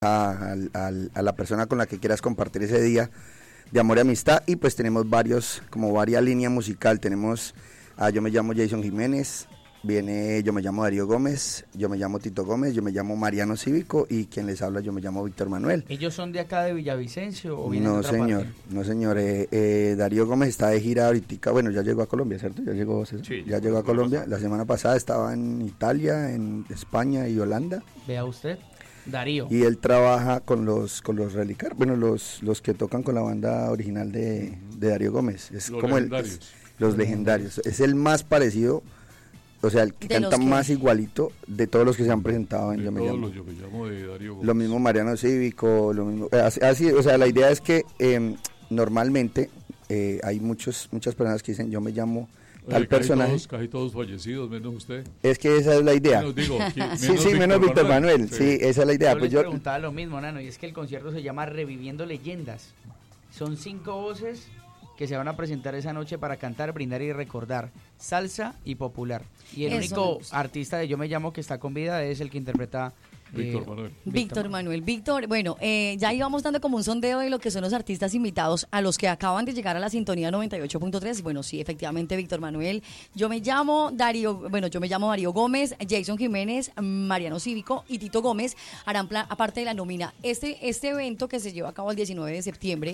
a la persona con la que quieras compartir ese día de amor y amistad. Y pues tenemos varias líneas musical. Tenemos yo me llamo Jason Jiménez, viene yo me llamo Darío Gómez, yo me llamo Tito Gómez, yo me llamo Mariano Cívico y quien les habla yo me llamo Víctor Manuel. ¿Ellos son de acá de Villavicencio o vienen No, de otra señor, parte? no señor, Darío Gómez está de gira ahorita, bueno, ya llegó a Colombia, ¿cierto? Ya llegó, César? Sí, Ya llegó a Colombia, la semana pasada estaba en Italia, en España y Holanda. Vea usted, Darío. Y él trabaja con los Relicar, bueno, los que tocan con la banda original de Darío Gómez. Es Los como legendarios. Los legendarios. Es el más parecido, o sea, el que De canta los que- más igualito de todos los que se han presentado en De Yo Me todos Llamo. los Yo Me Llamo de Darío Gómez. Lo mismo Mariano Cívico, lo mismo. Así, o sea, la idea es que normalmente hay muchas personas que dicen yo me llamo tal personaje. Casi todos fallecidos, menos usted. Es que esa es la idea. Menos, digo, Sí, menos Víctor Manuel. Sí, esa es la idea. Yo Pues les preguntaba lo mismo, Nano, y es que el concierto se llama Reviviendo Leyendas. Son 5 voces que se van a presentar esa noche para cantar, brindar y recordar salsa y popular. Y el Eso me único gusta. artista de Yo Me Llamo que está con vida es el que interpreta Víctor Manuel. Víctor Manuel. Víctor, bueno, ya íbamos dando como un sondeo de lo que son los artistas invitados a los que acaban de llegar a la sintonía 98.3. Bueno, sí, efectivamente, Víctor Manuel. Yo me llamo Darío Gómez, Jason Jiménez, Mariano Cívico y Tito Gómez harán aparte de la nómina. Este evento que se lleva a cabo el 19 de septiembre,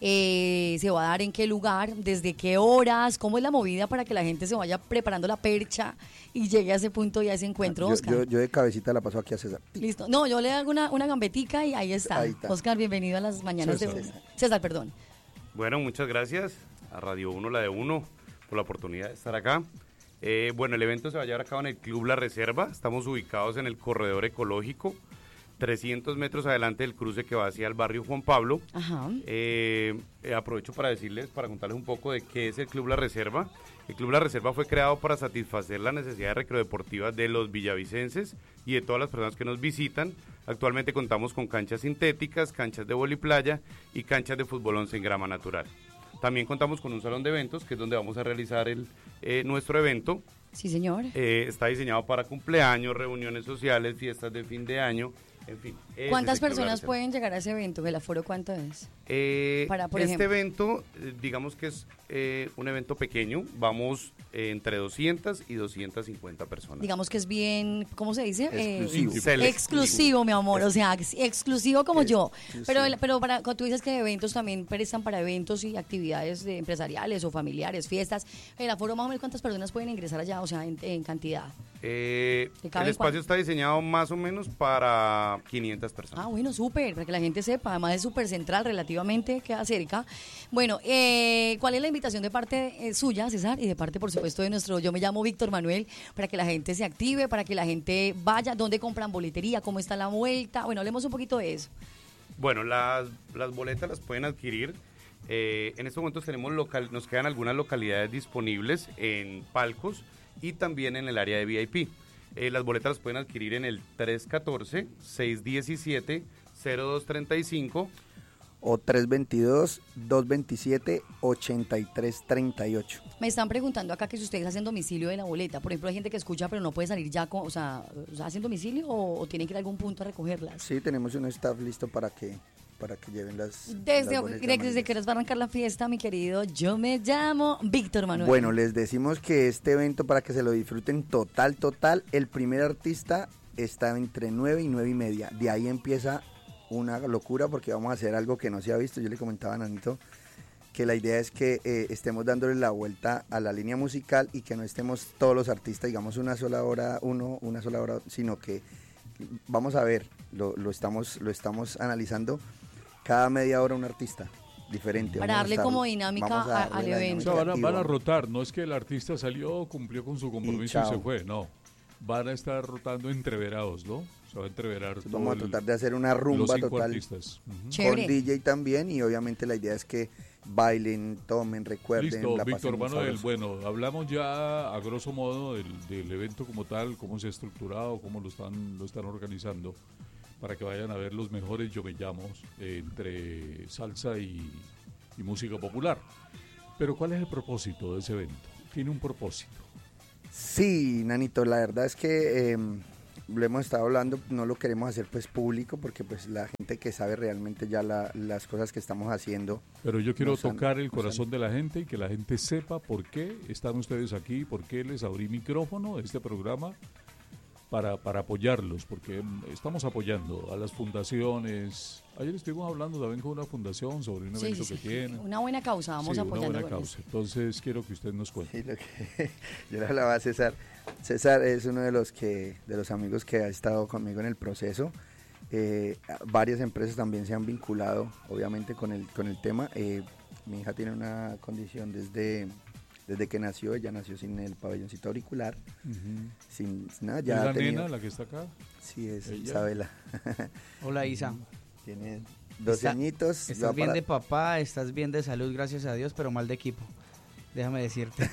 ¿se va a dar en qué lugar? ¿Desde qué horas? ¿Cómo es la movida para que la gente se vaya preparando la percha y llegue a ese punto y a ese encuentro, Oscar? Yo de cabecita la paso aquí a César. Listo. No, yo le hago una gambetica y ahí está. Ahí está. Oscar, bienvenido a las mañanas de César, perdón. Bueno, muchas gracias a Radio 1, la de Uno, por la oportunidad de estar acá. Bueno, el evento se va a llevar a cabo en el Club La Reserva. Estamos ubicados en el corredor ecológico, 300 metros adelante del cruce que va hacia el barrio Juan Pablo. Ajá. Aprovecho para contarles un poco de qué es el Club La Reserva. El Club La Reserva fue creado para satisfacer las necesidades recreodeportivas de los villavicenses y de todas las personas que nos visitan. Actualmente contamos con canchas sintéticas, canchas de voliplaya y canchas de fútbol 11 en grama natural. También contamos con un salón de eventos, que es donde vamos a realizar nuestro evento. Sí, señor. Está diseñado para cumpleaños, reuniones sociales, fiestas de fin de año, en fin. ese ¿Cuántas es el Club La personas Reserva. pueden llegar a ese evento? ¿El aforo cuánto es? Para, por este ejemplo. evento, digamos que es un evento pequeño, vamos entre 200 y 250 personas. Digamos que es bien, ¿cómo se dice? Exclusivo. Exclusivo, mi amor, o sea, exclusivo como yo. exclusivo. Pero cuando tú dices que eventos también prestan para eventos y actividades empresariales o familiares, fiestas, el aforo más o menos cuántas personas pueden ingresar allá, o sea, en cantidad. El caben espacio está diseñado más o menos para 500 personas. Ah, bueno, súper, para que la gente sepa. Además es súper central, relativamente, queda cerca. Bueno, ¿cuál es la invitación de parte suya, César? Y de parte, por supuesto, de nuestro Yo Me Llamo Víctor Manuel, para que la gente se active, para que la gente vaya. ¿Dónde compran boletería? ¿Cómo está la vuelta? Bueno, hablemos un poquito de eso. Bueno, las boletas las pueden adquirir. En estos momentos nos quedan algunas localidades disponibles en palcos y también en el área de VIP. Las boletas las pueden adquirir en el 314-617-0235 O 322-227-8338. Me están preguntando acá que si ustedes hacen domicilio de la boleta. Por ejemplo, hay gente que escucha pero no puede salir ya, o sea, ¿hacen domicilio o tienen que ir a algún punto a recogerlas? Sí, tenemos un staff listo para que lleven las Desde boletas que amarillas. les va a arrancar la fiesta, mi querido, Yo Me Llamo Víctor Manuel. Bueno, les decimos que este evento, para que se lo disfruten total, el primer artista está entre 9 y 9 y media. De ahí empieza una locura porque vamos a hacer algo que no se ha visto. Yo le comentaba a Nanito que la idea es que estemos dándole la vuelta a la línea musical y que no estemos todos los artistas, digamos, una sola hora, sino que vamos a ver, lo estamos analizando cada media hora un artista diferente. Para Vamos a darle estar- como dinámica vamos a darle al la evento. O sea, dinámica van a y rotar, no es que el artista salió, cumplió con su compromiso y chao. se fue, no. Van a estar rotando entreverados, ¿no? Se va a entreverar todo Vamos a tratar de hacer una los rumba 5 total artistas. Ujú. Chévere. con DJ también, y obviamente la idea es que bailen, tomen, recuerden, Listo, la Víctor pasemos Manuel, sabroso. bueno, hablamos ya a grosso modo del evento como tal, cómo se ha estructurado, cómo lo están organizando, para que vayan a ver los mejores Yo Me Llamo entre salsa y música popular. Pero ¿cuál es el propósito de ese evento? Tiene un propósito. Sí, Nanito, la verdad es que lo hemos estado hablando, no lo queremos hacer pues público porque pues la gente que sabe realmente ya las cosas que estamos haciendo. Pero yo quiero tocar el corazón de la gente y que la gente sepa por qué están ustedes aquí, por qué les abrí micrófono este programa para apoyarlos, porque estamos apoyando a las fundaciones. Ayer estuvimos hablando también con una fundación sobre un evento que tiene. Una buena causa, vamos apoyando. Una buena causa. Entonces quiero que usted nos cuente. Sí, yo le hablaba a César. César es uno de los amigos que ha estado conmigo en el proceso. Varias empresas también se han vinculado, obviamente, con el tema. Mi hija tiene una condición desde que nació. Ella nació sin el pabelloncito auricular, sin nada. Ya ¿Es la nena la que está acá? Sí, es ¿Ella? Isabela. Hola, Isa. Tiene 12 añitos. Estás bien de papá, estás bien de salud, gracias a Dios, pero mal de equipo. Déjame decirte.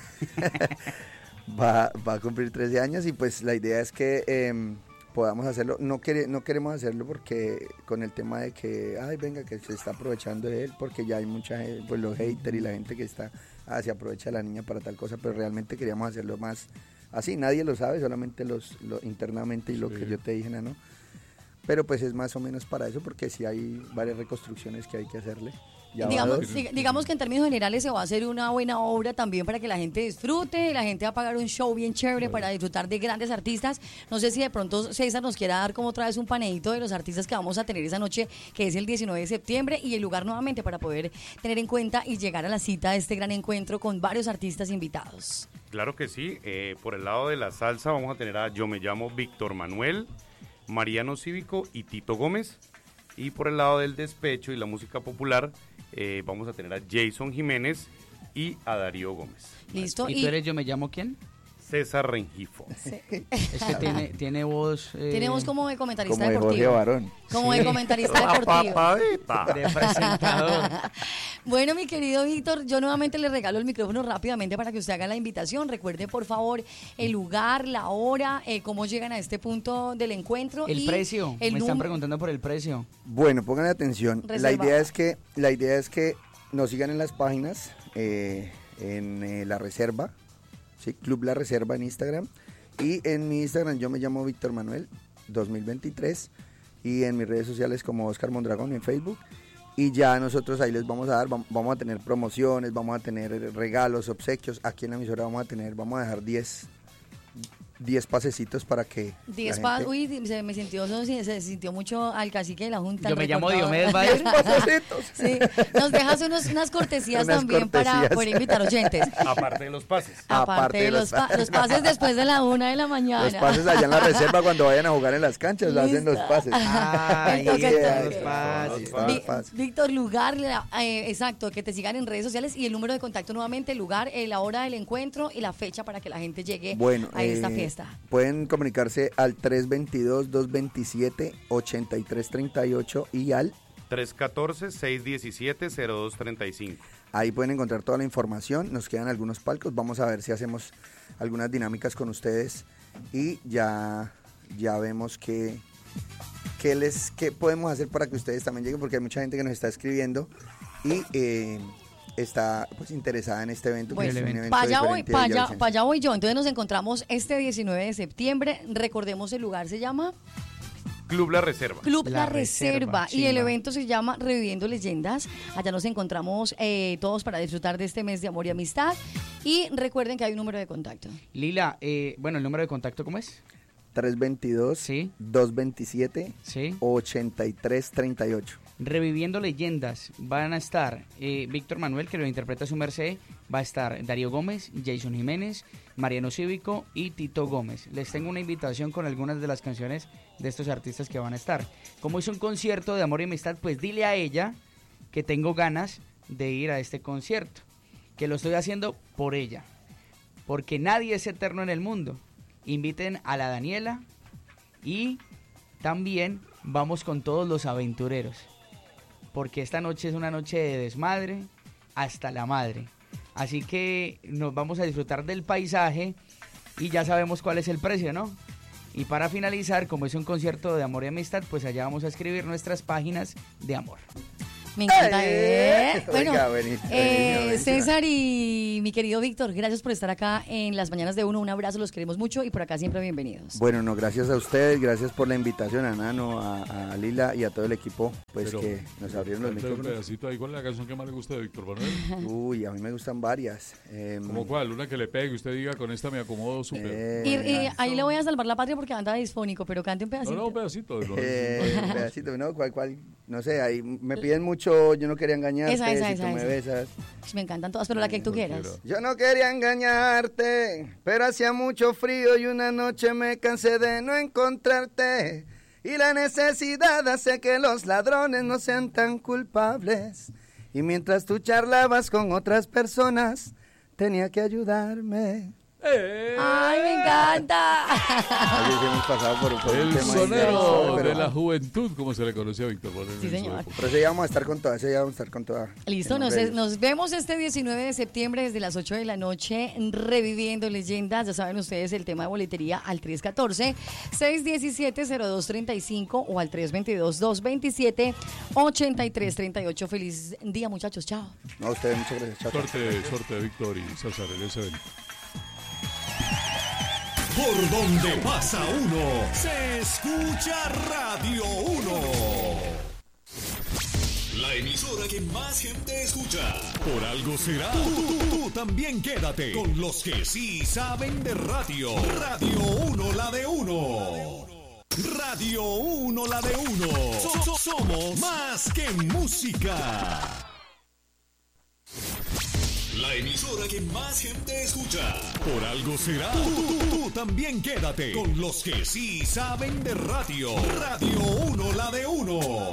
Va a cumplir 13 años y pues la idea es que podamos hacerlo. No queremos hacerlo porque con el tema de que, ay, venga, que se está aprovechando de él, porque ya hay mucha gente, pues los haters y la gente que está, se aprovecha de la niña para tal cosa, pero realmente queríamos hacerlo más así. Nadie lo sabe, solamente lo internamente y lo que yo te dije, ¿no? Pero pues es más o menos para eso, porque sí hay varias reconstrucciones que hay que hacerle. Digamos que en términos generales se va a hacer una buena obra también para que la gente disfrute, la gente va a pagar un show bien chévere para disfrutar de grandes artistas. No sé si de pronto César nos quiera dar como otra vez un paneíto de los artistas que vamos a tener esa noche, que es el 19 de septiembre, y el lugar nuevamente para poder tener en cuenta y llegar a la cita de este gran encuentro con varios artistas invitados. Claro que sí, por el lado de la salsa vamos a tener a Yo Me Llamo Víctor Manuel, Mariano Cívico y Tito Gómez. Y por el lado del despecho y la música popular, vamos a tener a Jason Jiménez y a Darío Gómez. Listo. ¿Y tú eres Yo Me Llamo quién? César Rengifo. Sí. Es que tiene voz... Tiene voz como de comentarista como deportivo. De Jorge Barón. Como de comentarista deportivo. De presentador. Bueno, mi querido Víctor, yo nuevamente le regalo el micrófono rápidamente para que usted haga la invitación. Recuerde, por favor, el lugar, la hora, cómo llegan a este punto del encuentro. El precio. Me están preguntando por el precio. Bueno, pongan atención. Reserva. La idea es que nos sigan en las páginas, en La Reserva, ¿sí? Club La Reserva en Instagram. Y en mi Instagram yo me llamo Víctor Manuel 2023. Y en mis redes sociales como Oscar Mondragón en Facebook. Y ya nosotros ahí les vamos a dar, vamos a tener promociones, vamos a tener regalos, obsequios. Aquí en la emisora vamos a dejar 10 pasecitos para que 10 pases. Uy, se sintió mucho al cacique de la Junta. Yo me llamo Diomedes Valle. 10 pasecitos. Sí, nos dejas unas cortesías también para poder invitar oyentes. Aparte de los pases. Aparte de los pases después de la 1 de la mañana. Los pases allá en La Reserva cuando vayan a jugar en las canchas, hacen los pases. Los pases. Víctor, lugar, exacto, que te sigan en redes sociales y el número de contacto nuevamente, el lugar, la hora del encuentro y la fecha para que la gente llegue a esta fiesta. Pueden comunicarse al 322-227-8338 y al 314-617-0235. Ahí pueden encontrar toda la información. Nos quedan algunos palcos. Vamos a ver si hacemos algunas dinámicas con ustedes y ya vemos qué podemos hacer para que ustedes también lleguen, porque hay mucha gente que nos está escribiendo y está pues interesada en este evento. Bueno, que es un evento para diferente allá voy yo. Entonces nos encontramos este 19 de septiembre. Recordemos el lugar, se llama Club La Reserva. Club La Reserva. Y el chimba. evento se llama Reviviendo Leyendas. Allá nos encontramos todos para disfrutar de este mes de amor y amistad. Y recuerden que hay un número de contacto. Lila, bueno, ¿el número de contacto cómo es? 322-227-8338. Reviviendo Leyendas. Van a estar Víctor Manuel, que lo interpreta su merced. Va a estar Darío Gómez, Jason Jiménez, Mariano Cívico y Tito Gómez. Les tengo una invitación con algunas de las canciones de estos artistas que van a estar. Como es un concierto de amor y amistad, pues dile a ella que tengo ganas de ir a este concierto. Que lo estoy haciendo por ella. Porque nadie es eterno en el mundo. Inviten a la Daniela y también vamos con todos los aventureros. Porque esta noche es una noche de desmadre hasta la madre. Así que nos vamos a disfrutar del paisaje y ya sabemos cuál es el precio, ¿no? Y para finalizar, como es un concierto de amor y amistad, pues allá vamos a escribir nuestras páginas de amor. Me encanta. Bueno, Oiga, buenísimo. César y mi querido Víctor, gracias por estar acá en Las Mañanas de Uno. Un abrazo, los queremos mucho y por acá siempre bienvenidos. Bueno, no, gracias a ustedes, gracias por la invitación a Nano, a Lila y a todo el equipo, pues Pero, que nos abrieron los un micrófonos. pedacito ahí, ¿cuál es la canción que más le gusta de Víctor Manuel? Uy, a mí me gustan varias. ¿Cómo cuál? Una que le pegue y usted diga, con esta me acomodo súper. Y ahí le voy a salvar la patria porque anda disfónico, pero cante un pedacito. No, un pedacito. un pedacito, ¿no? ¿Cuál? No sé, ahí me piden mucho, yo no quería engañarte, si tú me besas. Me encantan todas, pero la que tú quieras. Yo no quería engañarte, pero hacía mucho frío y una noche me cansé de no encontrarte. Y la necesidad hace que los ladrones no sean tan culpables. Y mientras tú charlabas con otras personas, tenía que ayudarme. ¡Ay, me encanta! Ayer hemos pasado por un El tema sonero pero de la juventud, como se le conoce a Víctor Manuel. Sí, señor. Pero ese día vamos a estar con toda, Listo, nos vemos este 19 de septiembre desde las 8 de la noche reviviendo leyendas. Ya saben ustedes el tema de boletería al 314-617-0235 o al 322-227-8338. Feliz día, muchachos. Chao. No, a ustedes, muchas gracias. Chao. Suerte de Víctor y César en ese evento. Por donde pasa uno, se escucha Radio 1. La emisora que más gente escucha. Por algo será. Tú también quédate con los que sí saben de radio. Radio 1, la de uno. Radio 1, la de uno. Somos más que música. La emisora que más gente escucha. Por algo será. Tú también quédate con los que sí saben de radio. Radio 1, la de uno.